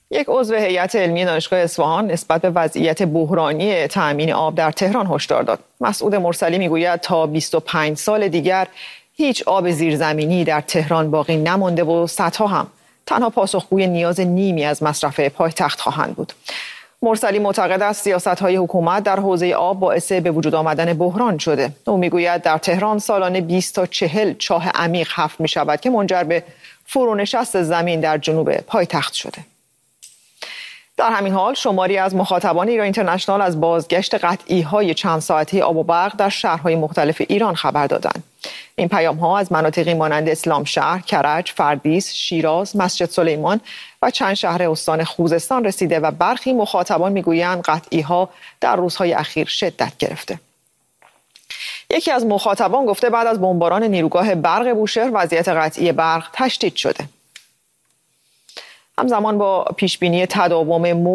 یک عضو هیئت علمی دانشگاه اصفهان نسبت به وضعیت بحرانی تأمین آب در تهران هشدار داد. مسعود مرسلی میگوید تا 25 سال دیگر هیچ آب زیرزمینی در تهران باقی نمانده و سدها هم تنها پاسخگوی نیاز نیمی از مصرف پایتخت خواهند بود. مرسلی معتقد است سیاست‌های حکومت در حوزه آب باعث به وجود آمدن بحران شده. او میگوید در تهران سالانه 20 تا 40 چاه عمیق حفر می‌شود که منجر به فرونشست زمین در جنوب پایتخت شده. در همین حال شماری از مخاطبان ایران اینترنشنال از بازگشت قطعی‌های چند ساعته آب و برق در شهرهای مختلف ایران خبر دادند. این پیام‌ها از مناطقی مانند اسلامشهر، کرج، فردیس، شیراز، مسجد سلیمان و چند شهر استان خوزستان رسیده و برخی مخاطبان میگویند قطعی‌ها در روزهای اخیر شدت گرفته. یکی از مخاطبان گفته بعد از بمباران نیروگاه برق بوشهر وضعیت قطعی برق تشدید شده. همزمان با پیشبینی تداوم